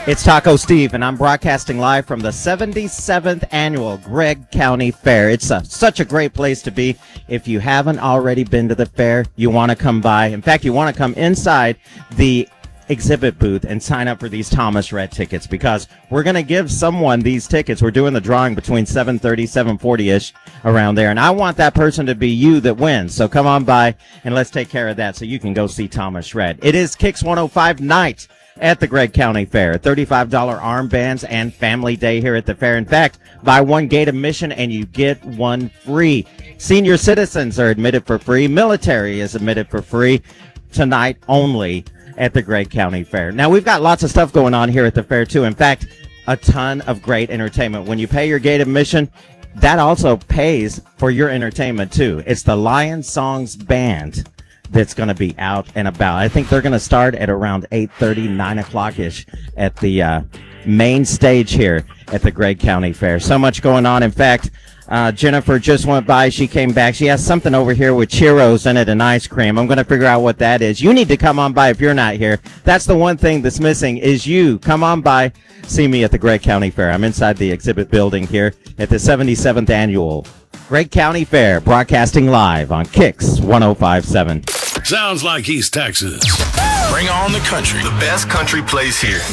It's Taco Steve, and I'm broadcasting live from the 77th Annual Gregg County Fair. It's such a great place to be. If you haven't already been to the fair, you want to come by. In fact, you want to come inside the exhibit booth and sign up for these Thomas Rhett tickets, because we're going to give someone these tickets. We're doing the drawing between 7:30, 7:40-ish around there, and I want that person to be you that wins. So come on by, and let's take care of that so you can go see Thomas Rhett. It is Kicks 105 night at the Gregg County Fair. $35 armbands and family day here at the fair. In fact, buy one gate admission and you get one free. Senior citizens are admitted for free. Military is admitted for free tonight only at the Gregg County Fair. Now, we've got lots of stuff going on here at the fair, too. In fact, a ton of great entertainment. When you pay your gate admission, that also pays for your entertainment, too. It's the Lion Songs Band that's going to be out and about. I think they're going to start at around 8:30, 9 o'clock-ish at the main stage here at the Gregg County Fair. So much going on. In fact, Jennifer just went by. She came back. She has something over here with churros in it and ice cream. I'm going to figure out what that is. You need to come on by if you're not here. That's the one thing that's missing is you. Come on by. See me at the Gregg County Fair. I'm inside the exhibit building here at the 77th Annual Gregg County Fair, broadcasting live on Kicks 105.7. Sounds like East Texas. Bring on the country. The best country plays here.